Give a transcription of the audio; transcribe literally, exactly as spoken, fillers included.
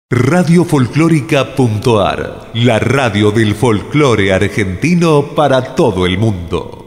Radio Folclórica.ar, la radio del folclore argentino para todo el mundo.